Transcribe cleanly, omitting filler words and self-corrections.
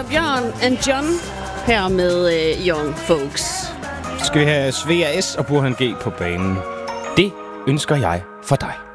Bjørn and John her med Young Folks. Skal vi have Svea S og Burhan G på banen? Det ønsker jeg for dig.